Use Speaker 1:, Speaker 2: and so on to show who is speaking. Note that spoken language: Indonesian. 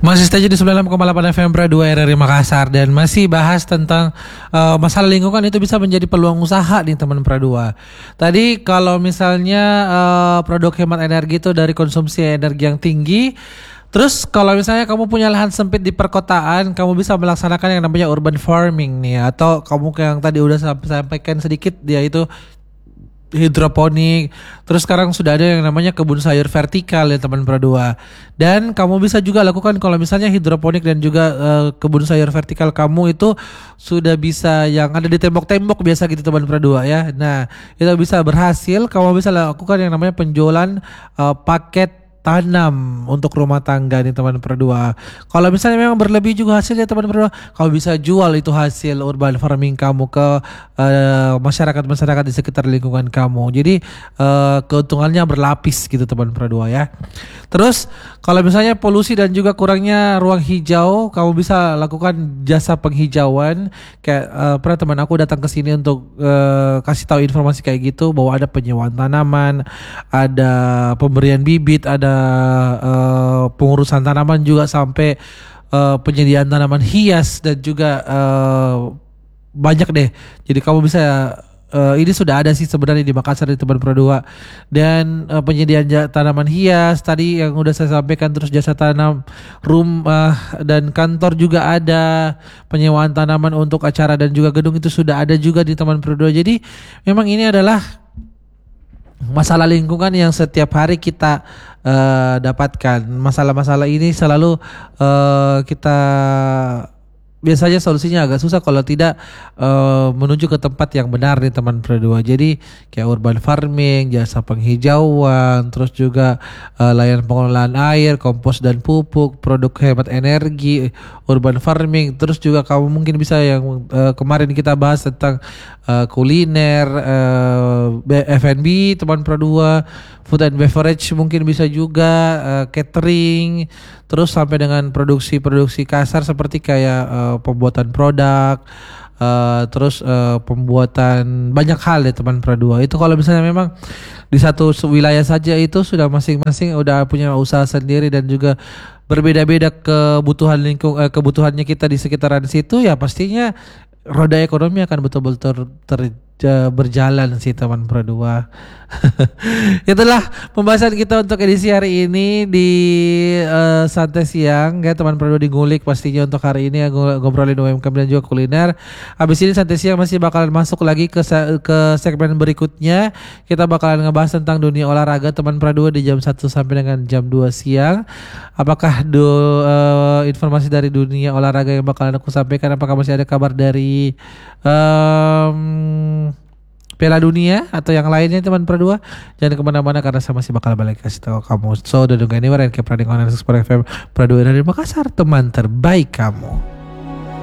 Speaker 1: Masih stay di 96,8 FM Pra 2 RRI Makassar dan masih bahas tentang masalah lingkungan itu bisa menjadi peluang usaha nih teman Pra 2. Tadi kalau misalnya produk hemat energi itu dari konsumsi energi yang tinggi. Terus kalau misalnya kamu punya lahan sempit di perkotaan, kamu bisa melaksanakan yang namanya urban farming nih, atau kamu yang tadi udah sampaikan sedikit dia itu hidroponik. Terus sekarang sudah ada yang namanya kebun sayur vertikal ya teman Pra 2. Dan kamu bisa juga lakukan kalau misalnya hidroponik dan juga kebun sayur vertikal kamu itu sudah bisa yang ada di tembok-tembok biasa gitu teman Pra 2 ya. Nah, itu bisa berhasil, kamu bisa lakukan yang namanya penjualan paket tanam untuk rumah tangga nih teman Pra 2. Kalau misalnya memang berlebih juga hasilnya teman Pra 2, kamu bisa jual itu hasil urban farming kamu ke masyarakat-masyarakat di sekitar lingkungan kamu. Jadi keuntungannya berlapis gitu teman Pra 2 ya. Terus kalau misalnya polusi dan juga kurangnya ruang hijau, kamu bisa lakukan jasa penghijauan. Kayak pernah teman aku datang ke sini untuk kasih tahu informasi kayak gitu, bahwa ada penyewaan tanaman, ada pemberian bibit, ada pengurusan tanaman juga sampai penyediaan tanaman hias dan juga banyak deh. Jadi kamu bisa ini sudah ada sih sebenarnya di Makassar di teman Pra 2. Dan penyediaan tanaman hias tadi yang udah saya sampaikan, terus jasa tanam rumah dan kantor juga ada, penyewaan tanaman untuk acara dan juga gedung itu sudah ada juga di teman Pra 2. Jadi memang ini adalah masalah lingkungan yang setiap hari kita dapatkan. Masalah-masalah ini selalu kita biasanya solusinya agak susah kalau tidak menuju ke tempat yang benar nih teman Pra 2. Jadi kayak urban farming, jasa penghijauan, terus juga layanan pengelolaan air, kompos dan pupuk, produk hemat energi, urban farming. Terus juga kamu mungkin bisa yang kemarin kita bahas tentang kuliner, F&B teman Pra 2, food and beverage mungkin bisa juga, catering, terus sampai dengan produksi kasar seperti kayak pembuatan produk, terus pembuatan banyak hal ya teman Pra 2. Itu kalau misalnya memang di satu wilayah saja itu sudah masing-masing udah punya usaha sendiri dan juga berbeda-beda kebutuhannya kita di sekitaran situ, ya pastinya roda ekonomi akan betul-betul berjalan sih teman Pra 2. Itulah pembahasan kita untuk edisi hari ini di Santai Siang ya teman Pra 2 di Ngulik. Pastinya untuk hari ini ya, ngobrolin UMKM dan juga kuliner. Habis ini Santai Siang masih bakalan masuk lagi ke segmen berikutnya. Kita bakalan ngebahas tentang dunia olahraga teman Pra 2 di jam 1 sampai dengan jam 2 siang. Apakah informasi dari dunia olahraga yang bakalan aku sampaikan, apakah masih ada kabar dari Piala Dunia atau yang lainnya teman Pra 2? Jangan kemana-mana karena saya masih bakal balik kasih tahu kamu. So don't go anywhere and keep running on FM Pra 2 dari Makassar, teman terbaik kamu.